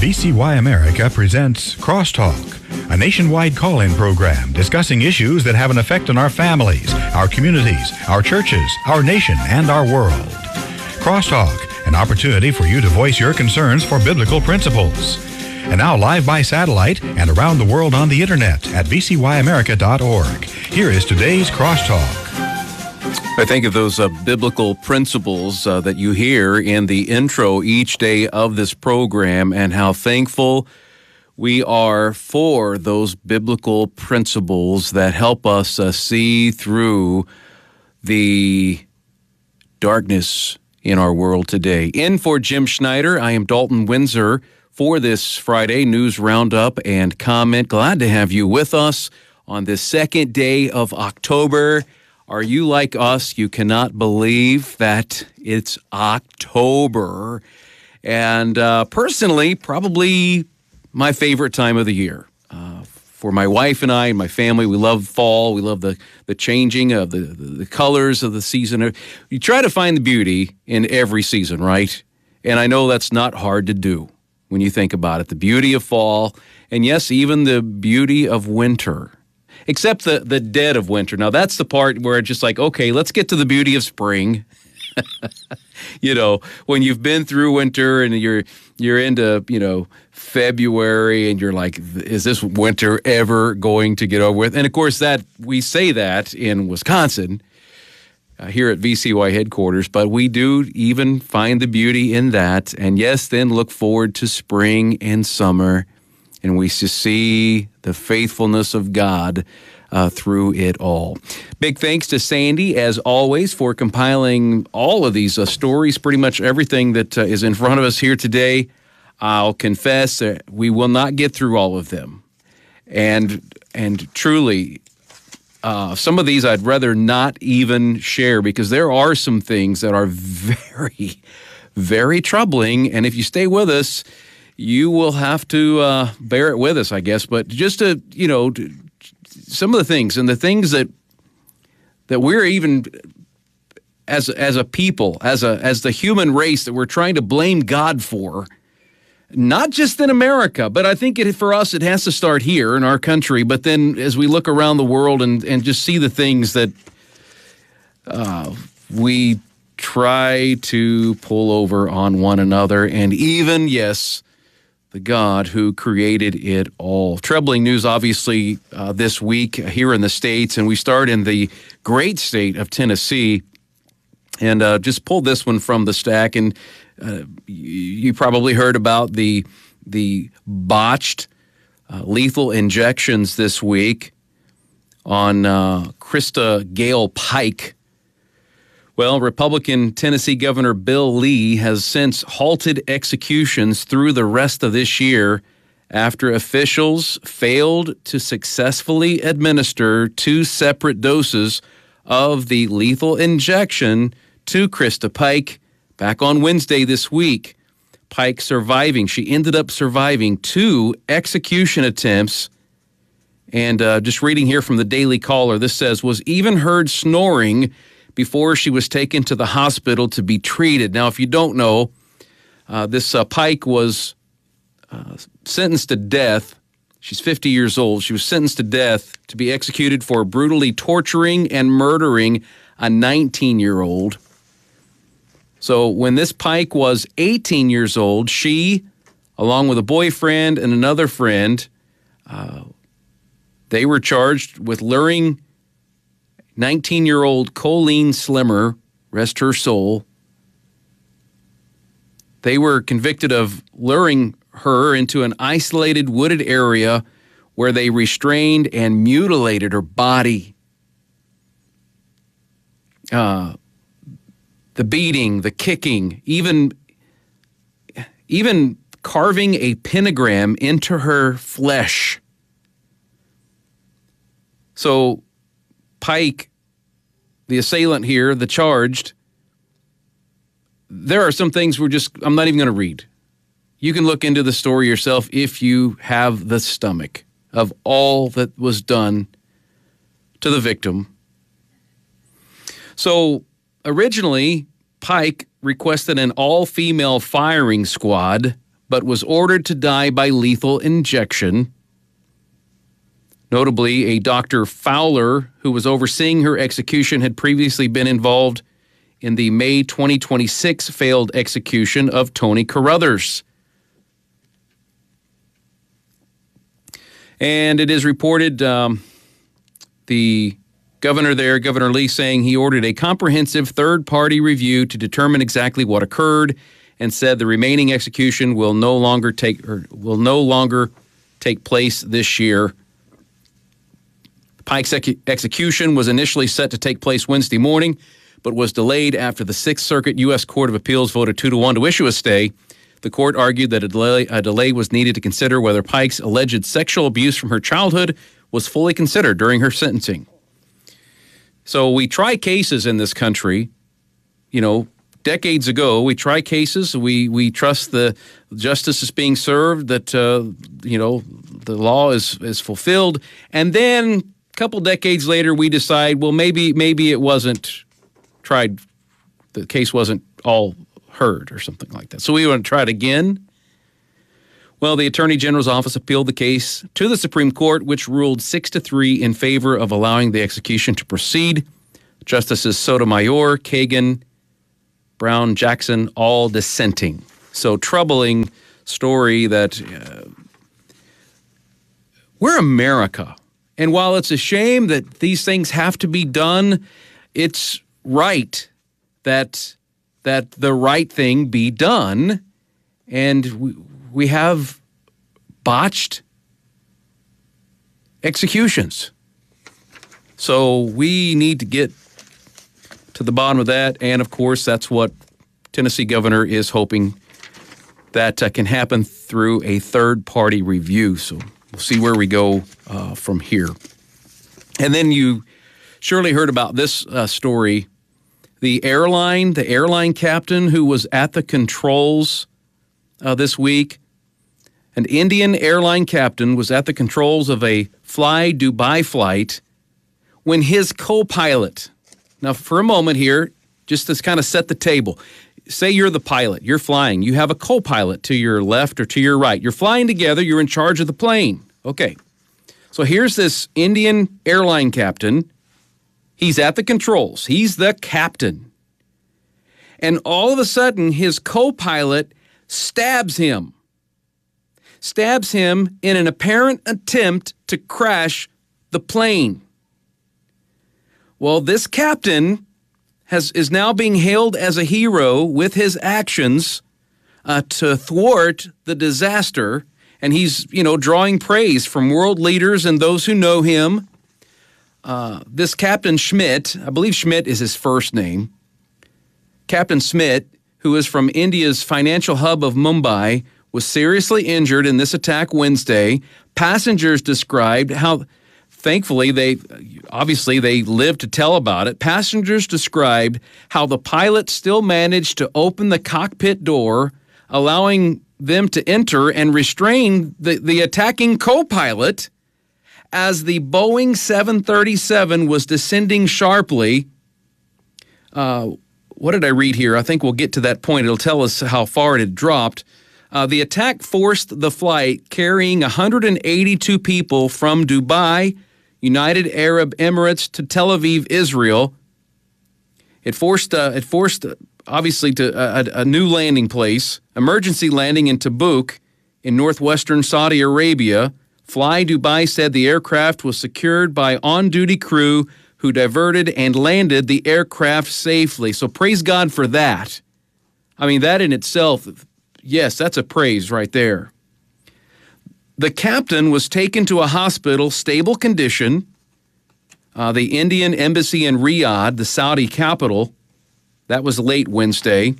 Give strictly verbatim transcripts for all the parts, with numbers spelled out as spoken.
V C Y America presents Crosstalk, a nationwide call-in program discussing issues that have an effect on our families, our communities, our churches, our nation, and our world. Crosstalk, an opportunity for you to voice your concerns for biblical principles. And now live by satellite and around the world on the internet at v c y america dot org. Here is today's Crosstalk. I think of those uh, biblical principles uh, that you hear in the intro each day of this program, and how thankful we are for those biblical principles that help us uh, see through the darkness in our world today. In for Jim Schneider, I am Dalton Windsor for this Friday News Roundup and Comment. Glad to have you with us on this second day of October. Are you like us? You cannot believe that it's October. And uh, personally, probably my favorite time of the year. Uh, for my wife and I and my family, we love fall. We love the, the changing of the, the, the colors of the season. You try to find the beauty in every season, right? And I know that's not hard to do when you think about it. The beauty of fall, and yes, even the beauty of winter. Except the, the dead of winter. Now, that's the part where it's just like, okay, let's get to the beauty of spring. You know, when you've been through winter and you're you're into, you know, February and you're like, is this winter ever going to get over with? And, of course, that we say that in Wisconsin, uh, here at V C Y headquarters, but we do even find the beauty in that. And, yes, then look forward to spring and summer. And we see the faithfulness of God uh, through it all. Big thanks to Sandy, as always, for compiling all of these uh, stories, pretty much everything that uh, is in front of us here today. I'll confess that we will not get through all of them. And, and truly, uh, some of these I'd rather not even share, because there are some things that are very, very troubling. And if you stay with us, you will have to uh, bear it with us, I guess. But just to, you know, to, some of the things and the things that that we're even as as a people, as a as the human race, that we're trying to blame God for, not just in America, but I think it, for us it has to start here in our country. But then as we look around the world and, and just see the things that uh, we try to pull over on one another, and even, yes, the God who created it all. Troubling news, obviously, uh, this week here in the States, and we start in the great state of Tennessee. And uh, just pulled this one from the stack, and uh, you probably heard about the the botched uh, lethal injections this week on uh, Krista Gale Pike. Well, Republican Tennessee Governor Bill Lee has since halted executions through the rest of this year after officials failed to successfully administer two separate doses of the lethal injection to Krista Pike back on Wednesday this week. Pike surviving. She ended up surviving two execution attempts. And uh, just reading here from the Daily Caller, this says, was even heard snoring before she was taken to the hospital to be treated. Now, if you don't know, uh, this uh, Pike was uh, sentenced to death. She's fifty years old. She was sentenced to death to be executed for brutally torturing and murdering a nineteen-year-old. So when this Pike was eighteen years old, she, along with a boyfriend and another friend, uh, they were charged with luring nineteen-year-old Colleen Slimmer, rest her soul. They were convicted of luring her into an isolated wooded area where they restrained and mutilated her body. Uh, the beating, the kicking, even, even carving a pentagram into her flesh. So Pike, the assailant here, the charged, there are some things we're just, I'm not even going to read. You can look into the story yourself if you have the stomach of all that was done to the victim. So originally, Pike requested an all-female firing squad, but was ordered to die by lethal injection. Notably, a Doctor Fowler, who was overseeing her execution, had previously been involved in the May twenty twenty-six failed execution of Tony Carruthers. And it is reported um, the governor there, Governor Lee, saying he ordered a comprehensive third-party review to determine exactly what occurred, and said the remaining execution will no longer take or will no longer take place this year. Pike's ex- execution was initially set to take place Wednesday morning, but was delayed after the Sixth Circuit U S Court of Appeals voted two to one to issue a stay. The court argued that a delay, a delay was needed to consider whether Pike's alleged sexual abuse from her childhood was fully considered during her sentencing. So we try cases in this country, you know, decades ago. We try cases. We we trust the justice is being served, that, uh, you know, the law is, is fulfilled. And then a couple decades later, we decide, well, maybe maybe it wasn't tried, the case wasn't all heard or something like that. So we want to try it again. Well, the Attorney General's office appealed the case to the Supreme Court, which ruled six to three in favor of allowing the execution to proceed. Justices Sotomayor, Kagan, Brown, Jackson, all dissenting. So troubling story that uh, we're America. And while it's a shame that these things have to be done, it's right that that the right thing be done. And we, we have botched executions. So we need to get to the bottom of that. And, of course, that's what Tennessee governor is hoping that uh, can happen through a third-party review. So we'll see where we go uh, from here. And then you surely heard about this uh, story. The airline, the airline captain who was at the controls uh, this week, an Indian airline captain was at the controls of a Fly Dubai flight when his co-pilot, now for a moment here, just to kind of set the table, say you're the pilot, you're flying, you have a co-pilot to your left or to your right. You're flying together, you're in charge of the plane. Okay, so here's this Indian airline captain. He's at the controls. He's the captain. And all of a sudden, his co-pilot stabs him. Stabs him in an apparent attempt to crash the plane. Well, this captain has is now being hailed as a hero with his actions uh, to thwart the disaster. And he's, you know, drawing praise from world leaders and those who know him. Uh, this Captain Schmidt, I believe Schmidt is his first name, Captain Schmidt, who is from India's financial hub of Mumbai, was seriously injured in this attack Wednesday. Passengers described how, thankfully, they obviously they lived to tell about it. Passengers described how the pilot still managed to open the cockpit door, allowing them to enter and restrain the, the attacking co-pilot as the Boeing seven thirty-seven was descending sharply. Uh, what did I read here? I think we'll get to that point. It'll tell us how far it had dropped. Uh, the attack forced the flight carrying one hundred eighty-two people from Dubai, United Arab Emirates, to Tel Aviv, Israel. It forced, uh, it forced, uh, obviously, to a, a new landing place, emergency landing in Tabuk in northwestern Saudi Arabia. Fly Dubai said the aircraft was secured by on-duty crew who diverted and landed the aircraft safely. So praise God for that. I mean, that in itself, yes, that's a praise right there. The captain was taken to a hospital, stable condition. Uh, the Indian embassy in Riyadh, the Saudi capital, that was late Wednesday.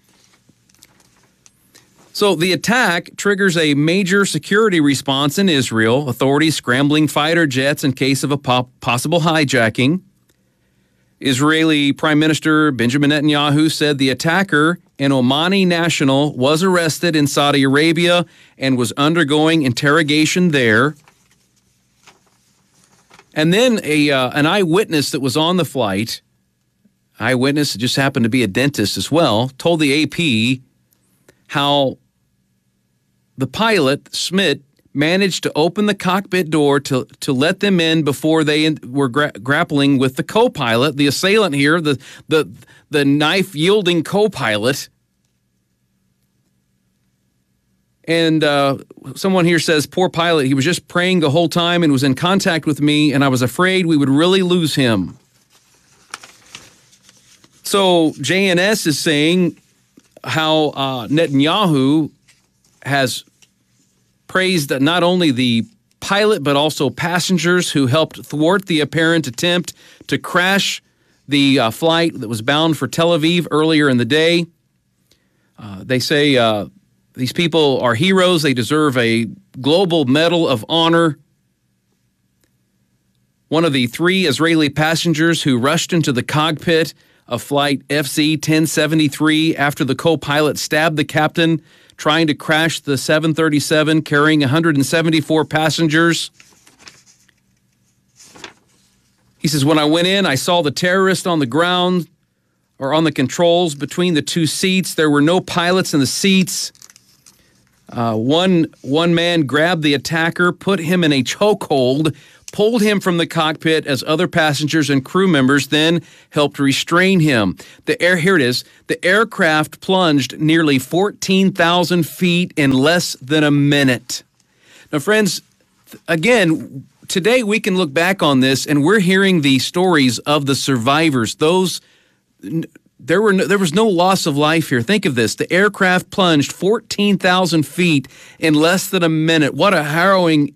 So the attack triggers a major security response in Israel, authorities scrambling fighter jets in case of a po- possible hijacking. Israeli Prime Minister Benjamin Netanyahu said the attacker, an Omani national, was arrested in Saudi Arabia and was undergoing interrogation there. And then a uh, an eyewitness that was on the flight, eyewitness that just happened to be a dentist as well, told the A P how the pilot, Smith, managed to open the cockpit door to, to let them in before they in, were gra- grappling with the co-pilot, the assailant here, the the the knife-yielding co-pilot. And uh, someone here says, poor pilot, he was just praying the whole time and was in contact with me, and I was afraid we would really lose him. So J N S is saying how uh, Netanyahu has praised not only the pilot but also passengers who helped thwart the apparent attempt to crash the uh, flight that was bound for Tel Aviv earlier in the day. Uh, they say uh, these people are heroes. They deserve a global medal of honor. One of the three Israeli passengers who rushed into the cockpit of flight F Z ten seventy-three after the co-pilot stabbed the captain trying to crash the seven thirty-seven carrying one hundred seventy-four passengers. He says, when I went in, I saw the terrorist on the ground or on the controls between the two seats. There were no pilots in the seats. Uh, one, one man grabbed the attacker, put him in a chokehold, pulled him from the cockpit as other passengers and crew members then helped restrain him. The air, here it is. The aircraft plunged nearly fourteen thousand feet in less than a minute. Now, friends, again, today we can look back on this and we're hearing the stories of the survivors. Those, there were no, there was no loss of life here. Think of this. The aircraft plunged fourteen thousand feet in less than a minute. What a harrowing